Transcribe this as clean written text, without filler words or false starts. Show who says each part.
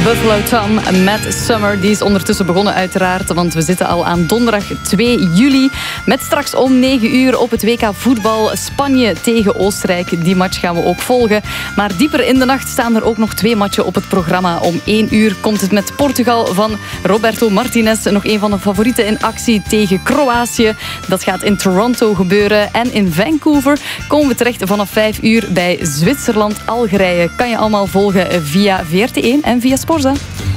Speaker 1: Buffalo Tom met Summer. Die is ondertussen begonnen uiteraard, want we zitten al aan donderdag 2 juli. Met straks om 9 uur op het WK voetbal Spanje tegen Oostenrijk. Die match gaan we ook volgen. Maar dieper in de nacht staan er ook nog 2 matchen op het programma. Om 1 uur komt het met Portugal van Roberto Martinez. Nog een van de favorieten in actie tegen Kroatië. Dat gaat in Toronto gebeuren. En in Vancouver komen we terecht vanaf 5 uur bij Zwitserland-Algerije. Kan je allemaal volgen via VRT1 en via Sporza.